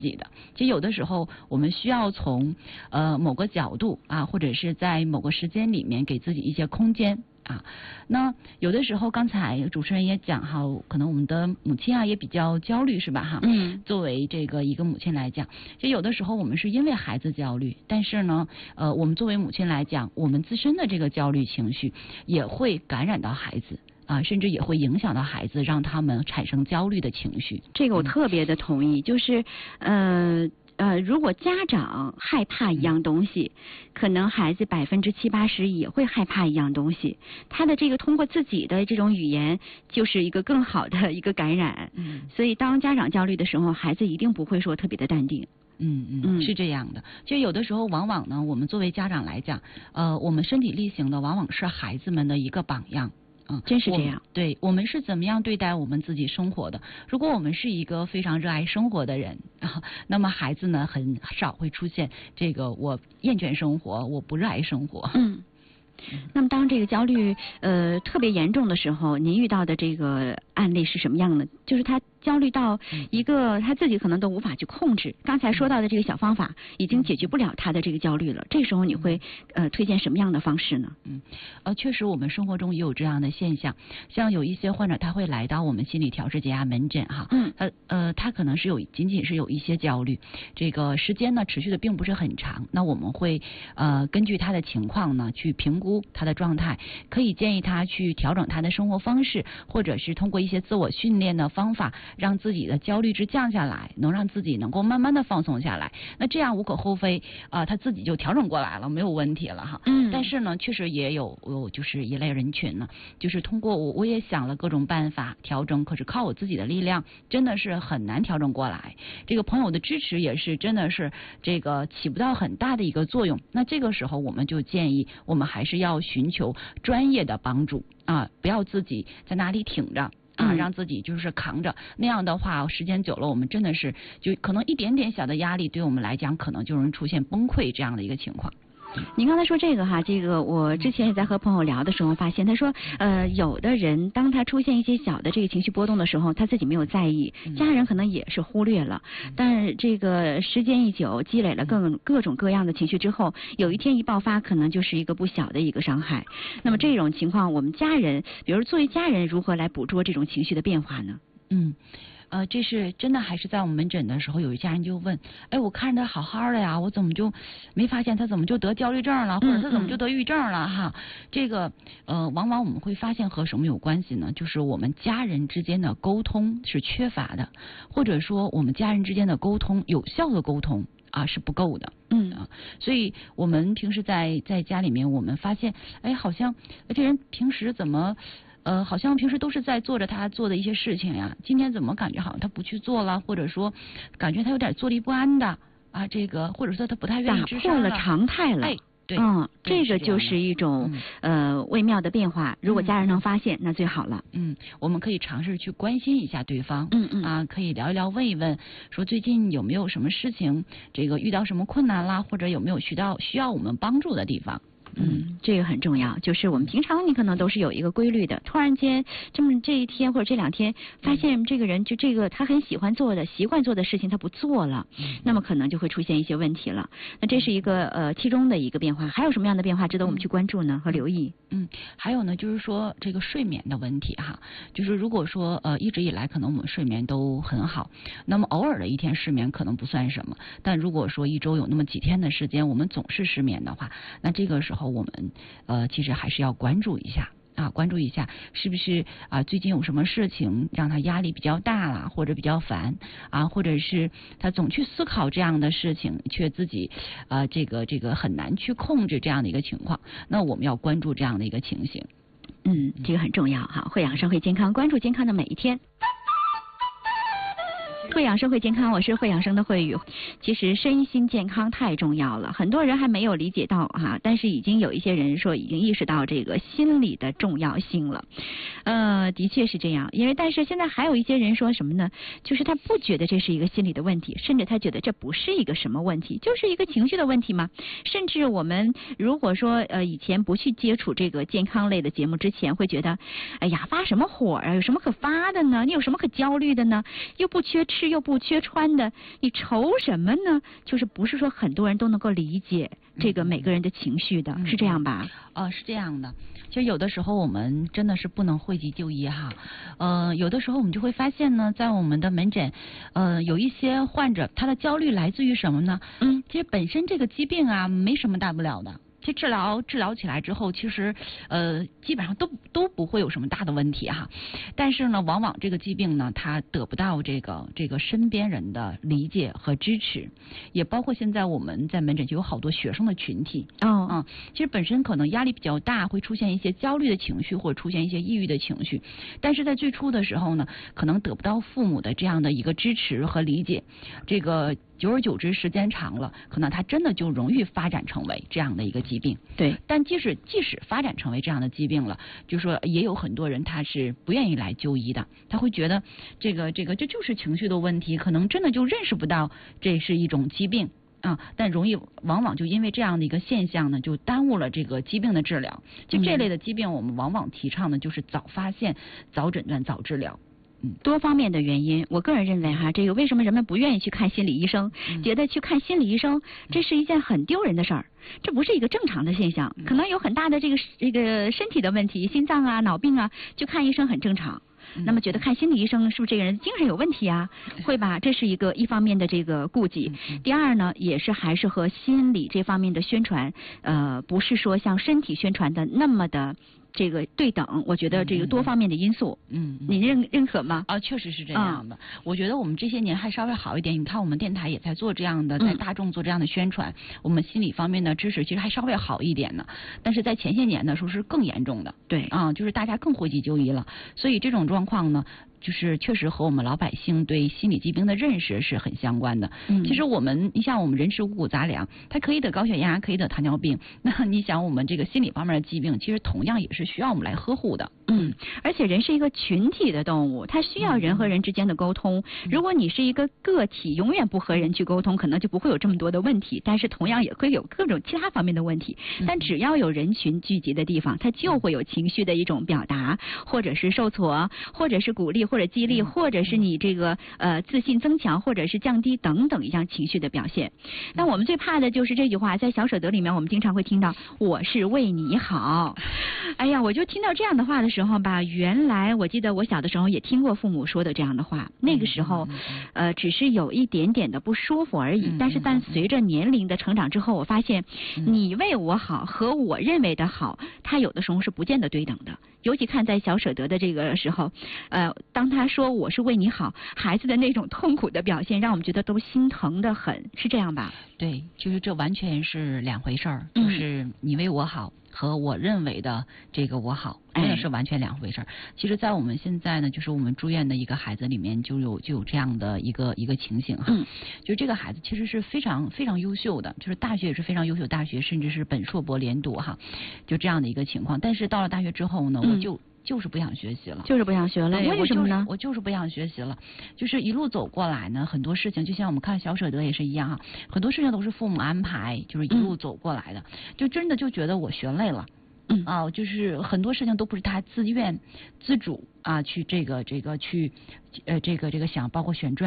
己的。其实有的时候我们需要从某个角度啊，或者是在某个时间里面给自己一些空间。那有的时候刚才主持人也讲哈，可能我们的母亲啊也比较焦虑是吧哈？作为这个一个母亲来讲，就有的时候我们是因为孩子焦虑，但是呢我们作为母亲来讲，我们自身的这个焦虑情绪也会感染到孩子甚至也会影响到孩子，让他们产生焦虑的情绪。 这个我特别的同意，就是如果家长害怕一样东西，可能孩子70%-80%也会害怕一样东西。他的这个通过自己的这种语言，就是一个更好的一个感染。所以当家长焦虑的时候，孩子一定不会说特别的淡定。 是这样的。就有的时候，往往呢，我们作为家长来讲，我们身体力行的，往往是孩子们的一个榜样。 真是这样。 对，我们是怎么样对待我们自己生活的？如果我们是一个非常热爱生活的人那么孩子呢，很少会出现这个我厌倦生活，我不热爱生活。 那么当这个焦虑特别严重的时候，您遇到的这个案例是什么样的？就是他焦虑到一个他自己可能都无法去控制。刚才说到的这个小方法已经解决不了他的这个焦虑了，这时候你会推荐什么样的方式呢？ 确实我们生活中也有这样的现象，像有一些患者他会来到我们心理调试减压门诊哈，他可能是仅仅是有一些焦虑，这个时间呢持续的并不是很长，那我们会根据他的情况呢去评估他的状态，可以建议他去调整他的生活方式，或者是通过一些自我训练的方法，让自己的焦虑值降下来，能让自己能够慢慢的放松下来。那这样无可厚非他自己就调整过来了，没有问题了哈。但是呢，确实也有就是一类人群呢，就是通过我也想了各种办法调整，可是靠我自己的力量真的是很难调整过来。这个朋友的支持也是真的是这个起不到很大的一个作用。那这个时候我们就建议我们还是要寻求专业的帮助不要自己在那里挺着让自己就是扛着，那样的话时间久了，我们真的是就可能一点点小的压力对我们来讲，可能就容易出现崩溃这样的一个情况。 您刚才说这个哈，这个我之前也在和朋友聊的时候发现，他说有的人当他出现一些小的这个情绪波动的时候，他自己没有在意，家人可能也是忽略了，但是这个时间一久，积累了各种各样的情绪之后，有一天一爆发，可能就是一个不小的一个伤害。那么这种情况，我们家人，比如作为家人，如何来捕捉这种情绪的变化呢？ 这是真的，还是在我们门诊的时候，有一家人就问，我看着他好好的呀，我怎么就没发现他怎么就得焦虑症了，或者他怎么就得抑郁症了哈？这个往往我们会发现和什么有关系呢？就是我们家人之间的沟通是缺乏的，或者说我们家人之间的沟通，有效的沟通是不够的。所以我们平时在家里面，我们发现，好像这人平时怎么好像平时都是在做着他做的一些事情呀，今天怎么感觉好像他不去做了，或者说感觉他有点坐立不安的这个或者说他不太愿意吱声了， 打破了常态了。 对， 这个就是一种微妙的变化。如果家人能发现，那最好了。 我们可以尝试去关心一下对方。可以聊一聊，问一问，说最近有没有什么事情，这个遇到什么困难啦，或者有没有需要我们帮助的地方。 这个很重要，就是我们平常你可能都是有一个规律的，突然间这一天或者这2天发现这个人就这个他很习惯做的事情他不做了，那么可能就会出现一些问题了。那这是一个其中的一个变化，还有什么样的变化值得我们去关注呢和留意？ 还有呢，就是说这个睡眠的问题哈，就是如果说一直以来可能我们睡眠都很好，那么偶尔的一天失眠可能不算什么，但如果说一周有那么几天的时间我们总是失眠的话，那这个时候我们其实还是要关注一下是不是最近有什么事情让他压力比较大啦，或者比较烦或者是他总去思考这样的事情，却自己这个很难去控制这样的一个情况，那我们要关注这样的一个情形。 这个很重要哈，会养生会健康，关注健康的每一天。会养生会健康，我是会养生的慧宇。其实身心健康太重要了，很多人还没有理解到但是已经有一些人说已经意识到这个心理的重要性了。的确是这样，但是现在还有一些人说什么呢？就是他不觉得这是一个心理的问题，甚至他觉得这不是一个什么问题，就是一个情绪的问题嘛。甚至我们如果说以前不去接触这个健康类的节目之前，会觉得哎呀发什么火有什么可发的呢？你有什么可焦虑的呢？又不缺吃吃又不缺穿的，你愁什么呢？就是不是说很多人都能够理解这个每个人的情绪的，是这样吧？ 是这样的。其实有的时候我们真的是不能讳疾就医哈。有的时候我们就会发现呢，在我们的门诊，有一些患者他的焦虑来自于什么呢？其实本身这个疾病啊没什么大不了的。其实治疗起来之后，其实基本上都不会有什么大的问题哈。但是呢，往往这个疾病呢，它得不到这个身边人的理解和支持，也包括现在我们在门诊就有好多学生的群体。其实本身可能压力比较大，会出现一些焦虑的情绪，或者出现一些抑郁的情绪。但是在最初的时候呢，可能得不到父母的这样的一个支持和理解，这个久而久之，时间长了，可能它真的就容易发展成为这样的一个疾病。 对， 但即使发展成为这样的疾病了，就是说也有很多人他是不愿意来就医的，他会觉得这就是情绪的问题，可能真的就认识不到这是一种疾病。但往往就因为这样的一个现象呢，就耽误了这个疾病的治疗。就这类的疾病，我们往往提倡的就是早发现、早诊断、早治疗。 多方面的原因，我个人认为哈，这个为什么人们不愿意去看心理医生，觉得去看心理医生这是一件很丢人的事儿，这不是一个正常的现象，可能有很大的这个身体的问题，心脏啊、脑病啊，去看医生很正常。那么觉得看心理医生是不是这个人精神有问题啊？会吧，这是一方面的这个顾忌。第二呢，也是还是和心理这方面的宣传，不是说像身体宣传的那么的这个对等，我觉得这个多方面的因素，你认可吗？ 确实是这样的。我觉得我们这些年还稍微好一点。你看我们电台也在做这样的，在大众做这样的宣传，我们心理方面的知识其实还稍微好一点呢。但是在前些年的时候是更严重的， 对就是大家更讳疾就医了。所以这种状况呢，就是确实和我们老百姓对心理疾病的认识是很相关的。其实你像我们人吃五谷杂粮，它可以得高血压，可以得糖尿病。那你想我们这个心理方面的疾病，其实同样也是需要我们来呵护的。 而且人是一个群体的动物，它需要人和人之间的沟通。如果你是一个个体，永远不和人去沟通，可能就不会有这么多的问题。但是同样也会有各种其他方面的问题。但只要有人群聚集的地方，它就会有情绪的一种表达，或者是受挫，或者是鼓励，或者激励，或者是你这个自信增强，或者是降低等等一样情绪的表现。那我们最怕的就是这句话，在小舍得里面我们经常会听到我是为你好。哎呀，我就听到这样的话的时候吧，原来我记得我小的时候也听过父母说的这样的话，那个时候只是有一点点的不舒服而已。但是随着年龄的成长之后，我发现你为我好和我认为的好，它有的时候是不见得对等的。尤其看在小舍得的这个时候，当他说我是为你好，孩子的那种痛苦的表现，让我们觉得都心疼得很，是这样吧？ 对，就是这完全是两回事儿，就是你为我好和我认为的这个我好，真的是完全两回事儿。其实，在我们现在呢，就是我们住院的一个孩子里面，就有这样的一个情形哈。就这个孩子其实是非常非常优秀的，就是大学也是非常优秀，大学甚至是本硕博连读哈，就这样的一个情况。但是到了大学之后呢，我就是不想学习了， 就是不想学了。为什么呢？ 我就是不想学习了，就是一路走过来呢，很多事情就像我们看小舍得也是一样哈，很多事情都是父母安排，就是一路走过来的，就真的就觉得我学累了。就是很多事情都不是他自愿自主去去想，包括选专